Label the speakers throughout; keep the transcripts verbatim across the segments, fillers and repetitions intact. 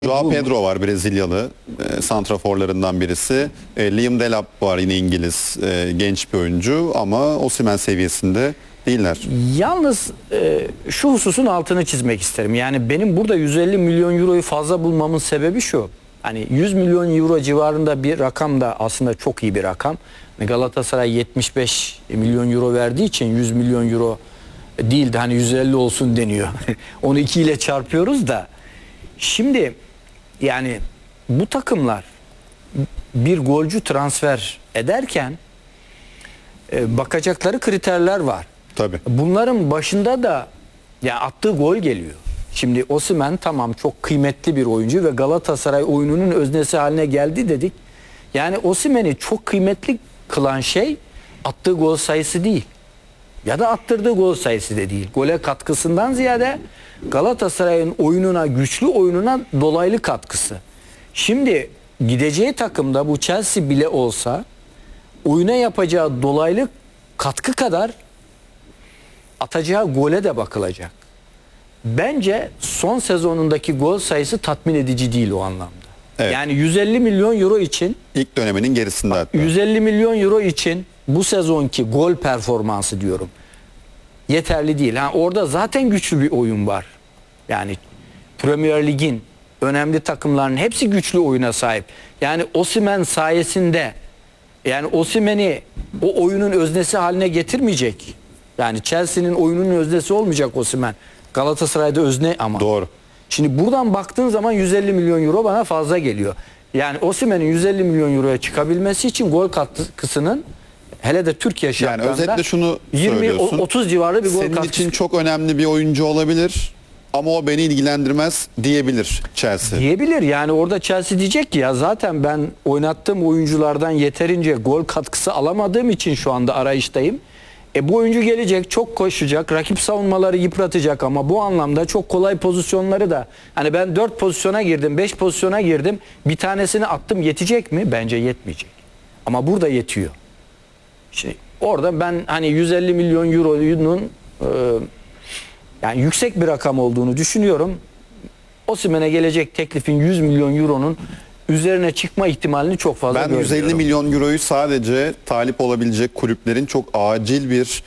Speaker 1: Joao Pedro var, Brezilyalı e, santraforlarından birisi. E, Liam Delap var, yine İngiliz e, genç bir oyuncu ama Osimhen seviyesinde değiller.
Speaker 2: Yalnız e, şu hususun altını çizmek isterim. Yani benim burada yüz elli milyon euroyu fazla bulmamın sebebi şu. Hani yüz milyon euro civarında bir rakam da aslında çok iyi bir rakam. Galatasaray yetmiş beş milyon euro verdiği için yüz milyon euro değil de hani yüz elli olsun deniyor. Onu iki ile çarpıyoruz da. Şimdi yani bu takımlar bir golcü transfer ederken e, bakacakları kriterler var.
Speaker 1: Tabii.
Speaker 2: Bunların başında da ya attığı gol geliyor. Şimdi Osimhen tamam çok kıymetli bir oyuncu ve Galatasaray oyununun öznesi haline geldi dedik. Yani Osimhen'i çok kıymetli kılan şey attığı gol sayısı değil. Ya da attırdığı gol sayısı da değil. Gole katkısından ziyade Galatasaray'ın oyununa, güçlü oyununa dolaylı katkısı. Şimdi gideceği takımda bu Chelsea bile olsa oyuna yapacağı dolaylı katkı kadar atacağı gole de bakılacak. Bence son sezonundaki gol sayısı tatmin edici değil o anlamda.
Speaker 1: Evet.
Speaker 2: Yani yüz elli milyon euro için
Speaker 1: İlk döneminin gerisinde hatta.
Speaker 2: yüz elli milyon euro için bu sezonki gol performansı diyorum yeterli değil. Ha, orada zaten güçlü bir oyun var. Yani Premier Lig'in önemli takımların hepsi güçlü oyuna sahip. Yani Osimhen sayesinde yani Osimhen'i o oyunun öznesi haline getirmeyecek. Yani Chelsea'nin oyununun öznesi olmayacak Osimhen. Galatasaray'da özne ama.
Speaker 1: Doğru.
Speaker 2: Şimdi buradan baktığın zaman yüz elli milyon euro bana fazla geliyor. Yani Osimhen'in yüz elli milyon euroya çıkabilmesi için gol katkısının hele de Türkiye şartlarında
Speaker 1: Yani özetle şunu
Speaker 2: yirmi
Speaker 1: söylüyorsun.
Speaker 2: otuz civarı bir gol
Speaker 1: Senin
Speaker 2: katkısı.
Speaker 1: için çok önemli bir oyuncu olabilir ama o beni ilgilendirmez diyebilir Chelsea.
Speaker 2: Diyebilir. Yani orada Chelsea diyecek ki ya zaten ben oynattığım oyunculardan yeterince gol katkısı alamadığım için şu anda arayıştayım. E bu oyuncu gelecek, çok koşacak, rakip savunmaları yıpratacak ama bu anlamda çok kolay pozisyonları da hani ben dört pozisyona girdim, beş pozisyona girdim, bir tanesini attım, yetecek mi? Bence yetmeyecek. Ama burada yetiyor. İşte orada ben hani yüz elli milyon euronun e, yani yüksek bir rakam olduğunu düşünüyorum. Osimhen'e gelecek teklifin yüz milyon euronun üzerine çıkma ihtimalini çok fazla
Speaker 1: Ben
Speaker 2: görmüyorum.
Speaker 1: yüz elli milyon euroyu sadece talip olabilecek kulüplerin çok acil bir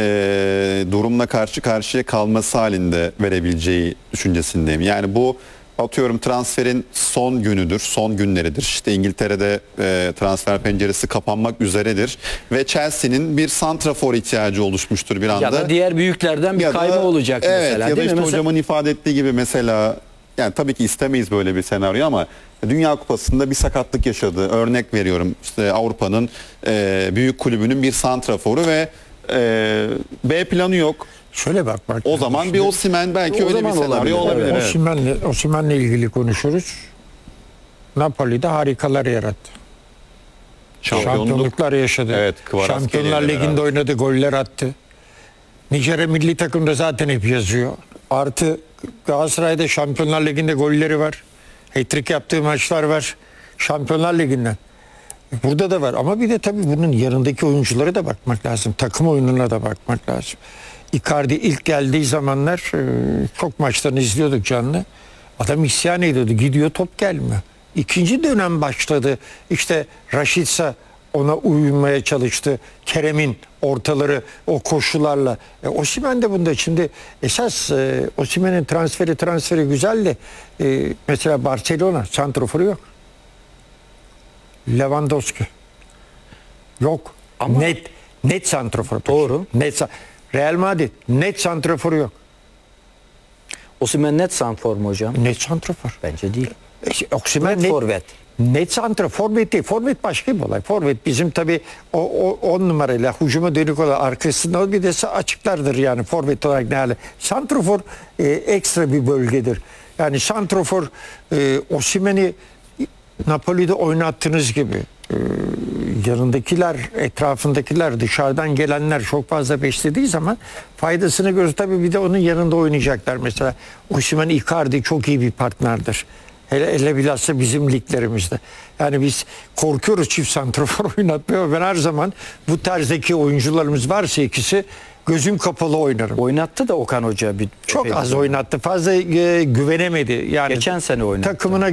Speaker 1: e, durumla karşı karşıya kalması halinde verebileceği düşüncesindeyim. Yani bu atıyorum transferin son günüdür, son günleridir. İşte İngiltere'de e, transfer penceresi kapanmak üzeredir ve Chelsea'nin bir santrafor ihtiyacı oluşmuştur bir anda.
Speaker 2: Ya da diğer büyüklerden bir
Speaker 1: Ya da-
Speaker 2: kayma olacak
Speaker 1: evet,
Speaker 2: mesela.
Speaker 1: ya da
Speaker 2: değil
Speaker 1: işte
Speaker 2: mi? Mesela-
Speaker 1: hocamın ifade ettiği gibi mesela yani tabii ki istemeyiz böyle bir senaryo ama Dünya Kupası'nda bir sakatlık yaşadı. Örnek veriyorum işte Avrupa'nın e, büyük kulübünün bir santraforu ve e, B planı yok.
Speaker 3: Şöyle bak bak.
Speaker 1: O zaman bir Osimhen belki
Speaker 2: O
Speaker 1: öyle bir
Speaker 2: zaman
Speaker 1: senaryo
Speaker 2: olabilir,
Speaker 1: olabilir.
Speaker 2: evet.
Speaker 1: evet.
Speaker 3: Osimhen'le Osimhen'le ilgili konuşuruz. Napoli'de harikalar yarattı.
Speaker 1: Şampiyonluk.
Speaker 3: Şampiyonluklar yaşadı.
Speaker 1: Evet, Kvaratskhelia
Speaker 3: Şampiyonlar
Speaker 1: ile
Speaker 3: Ligi'nde
Speaker 1: beraber.
Speaker 3: oynadı, goller attı. Nijerya milli takımda zaten hep yazıyor. Artı Galatasaray'da Şampiyonlar Ligi'nde golleri var. Hat-trick yaptığı maçlar var. Şampiyonlar Ligi'nden. Burada da var ama bir de tabii bunun yanındaki oyunculara da bakmak lazım. Takım oyununa da bakmak lazım. Icardi ilk geldiği zamanlar e, çok maçlarını izliyorduk canlı. Adam isyan ediyordu. Gidiyor top gelmiyor. İkinci dönem başladı. İşte Rashica ona uyumaya çalıştı. Kerem'in ortaları o koşularla. E, Osimhen de bunda. Şimdi esas e, Osimhen'in transferi transferi güzel de e, mesela Barcelona santroforu yok. Lewandowski yok.
Speaker 2: Ama-
Speaker 3: net net santrafor.
Speaker 2: Doğru.
Speaker 3: Net sa- Real Madrid net santraforu yok.
Speaker 2: Osimhen net santrfor mu hocam?
Speaker 3: Net santrafor.
Speaker 2: Bence değil.
Speaker 3: E, Osimhen
Speaker 2: Net
Speaker 3: net
Speaker 2: forvet.
Speaker 3: Net santrafor. Forvet değil. Forvet başka bir olay. Forvet bizim tabii o, o on numarayla hücuma dönük olan arkasında bir de açıklardır yani forvet olarak ne hale. Santrafor e, ekstra bir bölgedir. Yani santrafor e, Osimhen'i Napoli'de oynattığınız gibi e, yanındakiler, etrafındakiler, dışarıdan gelenler çok fazla beslediği zaman faydasını görür. Tabii bir de onun yanında oynayacaklar. Mesela Osimhen, Icardi çok iyi bir partnerdir. Hele, hele bilhassa bizim liglerimizde. Yani biz korkuyoruz çift santrafor oynatmaya. Ben her zaman bu tarzdaki oyuncularımız varsa ikisi gözüm kapalı oynarım.
Speaker 2: Oynattı da Okan Hoca bir
Speaker 3: Çok
Speaker 2: şey-
Speaker 3: az oynattı. Fazla e, güvenemedi. Yani
Speaker 2: Geçen sene oynattı.
Speaker 3: takımına